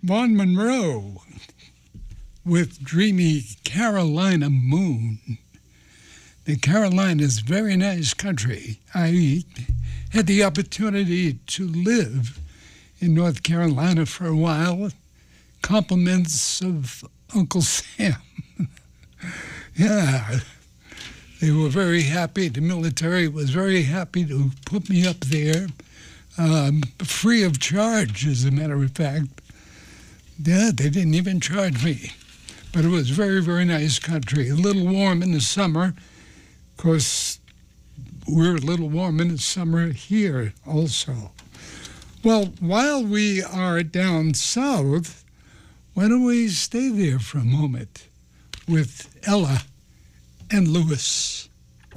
Vaughn Monroe with Dreamy Carolina Moon. The Carolinas, very nice country. I had the opportunity to live in North Carolina for a while. Compliments of Uncle Sam. Yeah, they were very happy. The military was very happy to put me up there, free of charge, as a matter of fact. Yeah, they didn't even charge me. But it was very, very nice country. A little warm in the summer. Of course, we're a little warm in the summer here also. Well, while we are down south, why don't we stay there for a moment with Ella and Lewis?